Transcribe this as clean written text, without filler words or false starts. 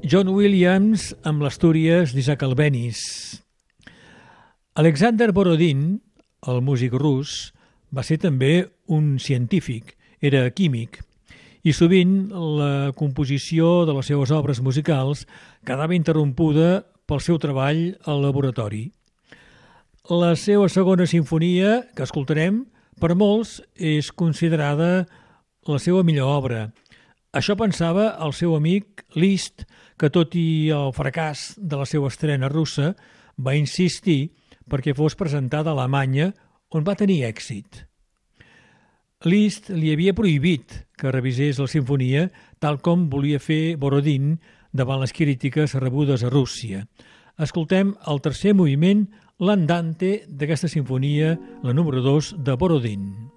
John Williams amb l'Astúries d'Isaac Albéniz. Alexander Borodin, el músic rus, va ser també un científic, era químic, i sovint la composició de les seves obres musicals quedava interrompuda pel seu treball al laboratori. La seva segona simfonia, que escoltarem, per molts és considerada la seva millor obra. Això pensava el seu amic Liszt, que tot i el fracàs de la seva estrena russa, va insistir perquè fos presentada a Alemanya, on va tenir èxit. Liszt li havia prohibit que revisés la sinfonia tal com volia fer Borodin davant les crítiques rebudes a Rússia. Escoltem el tercer moviment, l'andante d'aquesta sinfonia, la número 2 de Borodin.